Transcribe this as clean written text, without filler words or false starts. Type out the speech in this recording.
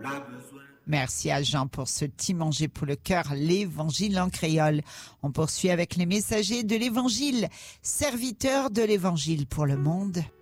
Merci à Jean pour ce petit manger pour le cœur, l'évangile en créole. On poursuit avec les messagers de l'évangile, serviteurs de l'évangile pour le monde.